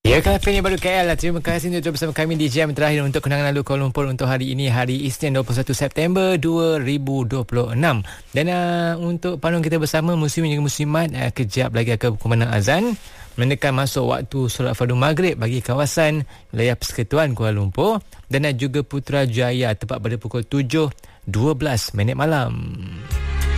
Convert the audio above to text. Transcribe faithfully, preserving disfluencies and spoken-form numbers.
Ya, Kafin yang baru K L. Terima kasih untuk bersama kami di jam terakhir untuk kenangan lalu Kuala Lumpur untuk hari ini, hari Isnin dua puluh satu September dua ribu dua puluh enam. Dan uh, untuk panduan kita bersama, muslimin dan muslimat, uh, kejap lagi akan berkumandang azan mendekat masuk waktu solat fardu maghrib bagi kawasan wilayah Persekutuan Kuala Lumpur dan uh, juga Putrajaya tepat pada pukul tujuh dua belas minit malam.